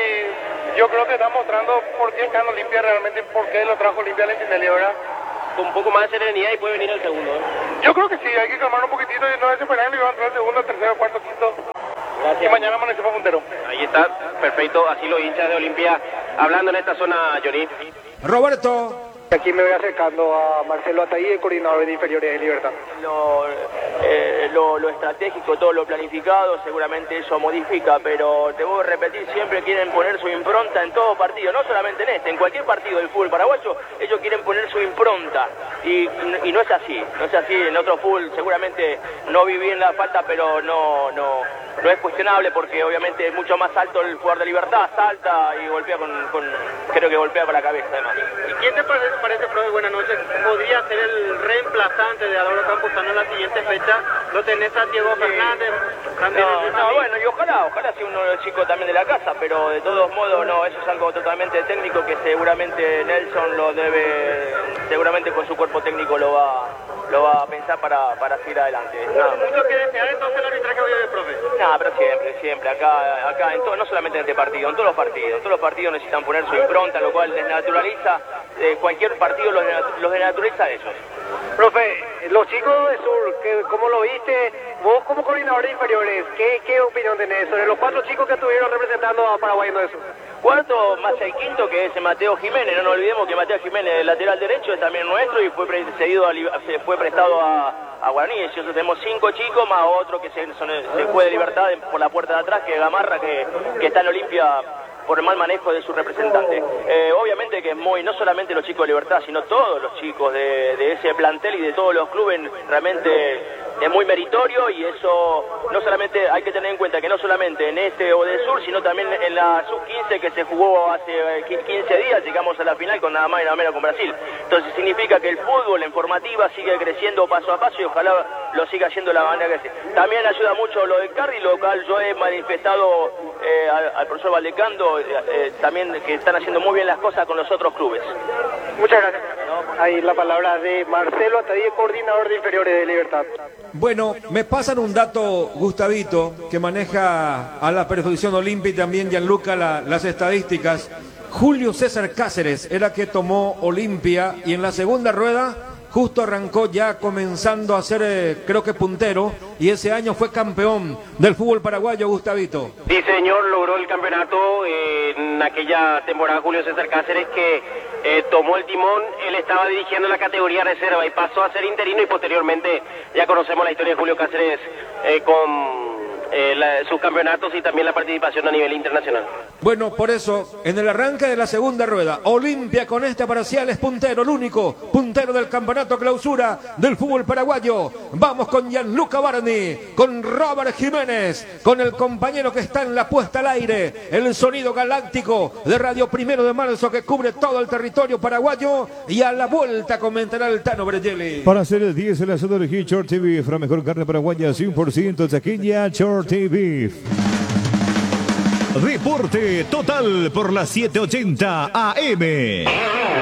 y yo creo que está mostrando por qué está en Olimpia realmente, por qué lo trajo Olimpia Lentinelli, ¿verdad? Con un poco más de serenidad y puede venir el segundo, ¿eh? Yo creo que sí, hay que calmar un poquitito y no desesperar y va a entrar el segundo, tercero, cuarto, quinto. Gracias. Y mañana amanecemos puntero. Ahí está, perfecto, así los hinchas de Olimpia hablando en esta zona, Johnny. Roberto. Aquí me voy acercando a Marcelo Ataí, el coordinador de inferiores de Libertad. Lo, eh, lo, lo estratégico, todo lo planificado, seguramente eso modifica, pero te voy a repetir, siempre quieren poner su impronta en todo partido, no solamente en este, en cualquier partido del fútbol paraguayo, ellos quieren poner su impronta, y, y no es así, no es así, en otro fútbol seguramente no vi bien la falta, pero no, no, no es cuestionable, porque obviamente es mucho más alto el jugador de Libertad, salta y golpea con, con creo que golpea con la cabeza además. ¿Y quién te parece? Parece, profe, buenas noches, podría ser el reemplazante de Adolfo Campuzano en la siguiente fecha? ¿Lo tenés a Diego Fernández? No, no, bueno, y ojalá, ojalá sea uno de los chicos también de la casa, pero de todos modos, no, eso es algo totalmente técnico que seguramente Nelson lo debe, seguramente con su cuerpo técnico lo va, lo va a pensar para, para seguir adelante. No, mucho que desear entonces el arbitraje hoy del profe. No, pero siempre, siempre, acá, acá en todo, no solamente en este partido, en todos los partidos, en todos los partidos necesitan poner su impronta, lo cual desnaturaliza, eh, cualquier partido los, los desnaturaliza a ellos. Profe, los chicos de Sur, ¿qué, ¿cómo lo viste? Vos como coordinador de inferiores, ¿qué, qué opinión tenés sobre los cuatro chicos que estuvieron representando a Paraguay en eso? Cuarto más el quinto, que es Mateo Jiménez, no nos olvidemos que Mateo Jiménez, el lateral derecho, es también nuestro y fue precedido a, se fue prestado a, a Guaraní. Nosotros tenemos cinco chicos más otro que se, son, se fue de Libertad por la puerta de atrás, que es Gamarra, que, que está en Olimpia por el mal manejo de su representante. Eh, obviamente que es muy, no solamente los chicos de Libertad, sino todos los chicos de, de ese plantel y de todos los clubes, realmente es muy meritorio, y eso no solamente hay que tener en cuenta que no solamente en este o del sur, sino también en la sub quince que se jugó hace quince días, llegamos a la final con nada más y nada menos con Brasil. Entonces significa que el fútbol en formativa sigue creciendo paso a paso y ojalá lo siga haciendo de la manera que sea. También ayuda mucho lo de Carri, lo cual yo he manifestado eh, al, al profesor Valdecando, eh, eh, también que están haciendo muy bien las cosas con los otros clubes. Muchas gracias. Ahí la palabra de Marcelo Atadí, coordinador de inferiores de Libertad. Bueno, me pasan un dato, Gustavito, que maneja a la perfección Olimpia y también Gianluca la, las estadísticas. Julio César Cáceres era que tomó Olimpia y en la segunda rueda justo arrancó ya comenzando a ser, eh, creo que puntero, y ese año fue campeón del fútbol paraguayo, Gustavito. Sí, señor, logró el campeonato eh, en aquella temporada Julio César Cáceres, que eh, tomó el timón. Él estaba dirigiendo la categoría reserva y pasó a ser interino, y posteriormente ya conocemos la historia de Julio Cáceres eh, con eh, la, sus campeonatos y también la participación a nivel internacional. Bueno, por eso, en el arranque de la segunda rueda, Olimpia con este parcial es puntero, el único puntero puntero del campeonato clausura del fútbol paraguayo. Vamos con Gianluca Barni, con Robert Jiménez, con el compañero que está en la puesta al aire, el sonido galáctico de Radio Primero de Marzo que cubre todo el territorio paraguayo, y a la vuelta comentará el Tano Breyeli. Para hacer el diez, el asado de Short T V, la mejor carne paraguaya, cien por ciento taquilla, Short T V. Deporte total por las siete ochenta A M.